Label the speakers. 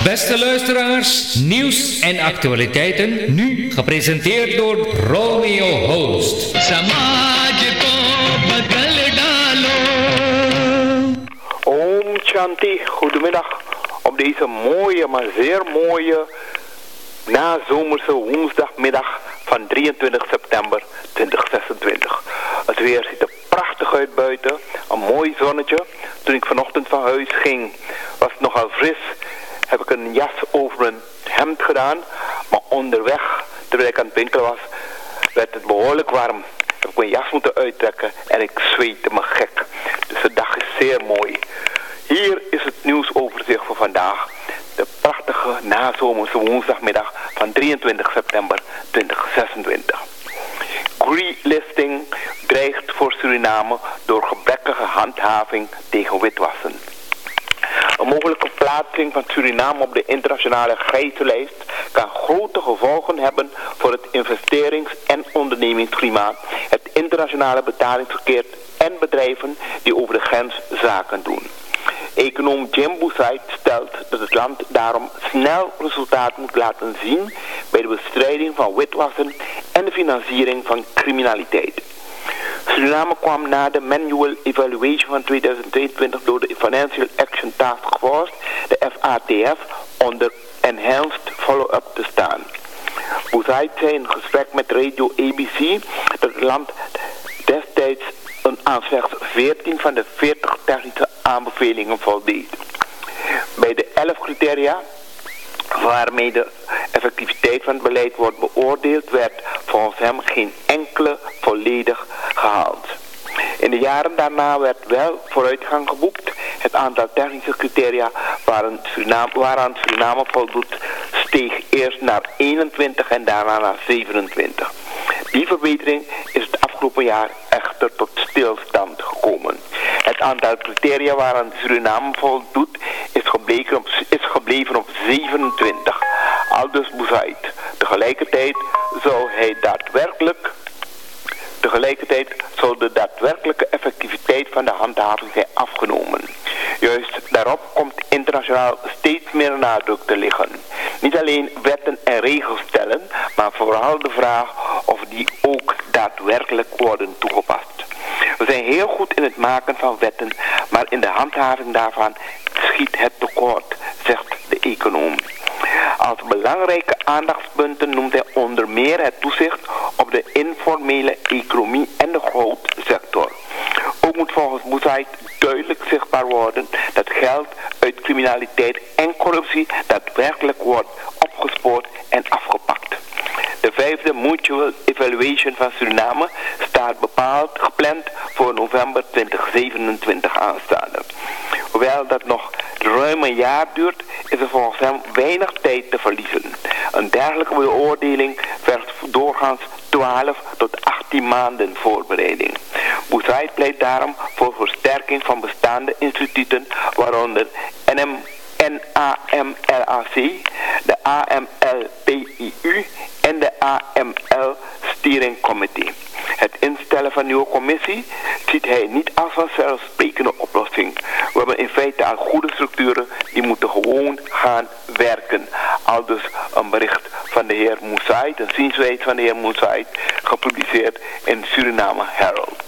Speaker 1: Beste luisteraars, nieuws en actualiteiten, nu gepresenteerd door Romeo Host.
Speaker 2: Om Shanti, goedemiddag op deze mooie, maar zeer mooie nazomerse woensdagmiddag van 23 september 2026. Het weer ziet er prachtig uit buiten, een mooi zonnetje. Toen ik vanochtend van huis ging, was het nogal fris. Heb ik een jas over mijn hemd gedaan, maar onderweg, terwijl ik aan het winkelen was, werd het behoorlijk warm. Heb ik mijn jas moeten uittrekken en ik zweette me gek. Dus de dag is zeer mooi. Hier is het nieuwsoverzicht voor vandaag. De prachtige nazomerse woensdagmiddag van 23 september 2026. Greenlisting dreigt voor Suriname door gebrekkige handhaving tegen witwassen. Een mogelijke plaatsing van Suriname op de internationale gijzellijst kan grote gevolgen hebben voor het investerings- en ondernemingsklimaat, het internationale betalingsverkeer en bedrijven die over de grens zaken doen. Econoom Jim Boussaid stelt dat het land daarom snel resultaat moet laten zien bij de bestrijding van witwassen en de financiering van criminaliteit. Suriname kwam na de Manual Evaluation van 2022 door de Financial Action Task Force, de FATF, onder Enhanced Follow-up te staan. Boussaid zei in een gesprek met Radio ABC dat het land destijds aan slechts 14 van de 40 technische aanbevelingen voldeed. Bij de 11 criteria waarmee de effectiviteit van het beleid wordt beoordeeld, werd volgens hem geen enkele volledig gehaald. In de jaren daarna werd wel vooruitgang geboekt. Het aantal technische criteria waaraan Suriname voldoet steeg eerst naar 21 en daarna naar 27. Die verbetering is het afgelopen jaar echter tot stilstand gekomen. Het aantal criteria waaraan Suriname voldoet is gebleven op 27. Aldus Boussaid. Tegelijkertijd zou de daadwerkelijke effectiviteit van de handhaving zijn afgenomen. Juist daarop komt internationaal steeds meer nadruk te liggen. Niet alleen wetten en regels stellen, maar vooral de vraag of die ook daadwerkelijk worden toegepast. We zijn heel goed in het maken van wetten, maar in de handhaving daarvan schiet het tekort, zegt de econoom. Als belangrijke aandachtspunten noemt hij onder meer het toezicht op de informele economie en de goudsector. Ook moet volgens Boussaid duidelijk zichtbaar worden dat geld uit criminaliteit en corruptie daadwerkelijk wordt opgespoord en afgepakt. De 5e Mutual Evaluation van Suriname staat gepland voor november 2027 aanstaande. Hoewel dat nog ruim een jaar duurt, is er volgens hem weinig tijd te verliezen. Een dergelijke beoordeling vergt doorgaans 12 tot 18 maanden voorbereiding. Boussaid pleit daarom voor versterking van bestaande instituten, waaronder NAMLAC, de AMLPIU en de AML Steering Committee. Het instellen van een nieuwe commissie ziet hij niet als vanzelfsprekende oplossing. We hebben in feite al goede structuren, die moeten gewoon gaan werken. Aldus een bericht van de heer Boussaid, een zienswijze van de heer Boussaid, gepubliceerd in Suriname Herald.